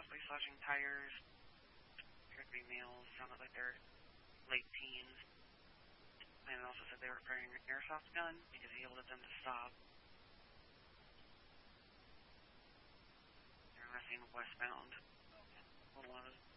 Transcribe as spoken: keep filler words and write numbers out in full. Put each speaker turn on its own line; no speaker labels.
possibly slashing tires. Appeared to be males, sounded like they're late teens. And it also said they were carrying an airsoft gun because he yelled at them to stop. They're messing westbound. Little one.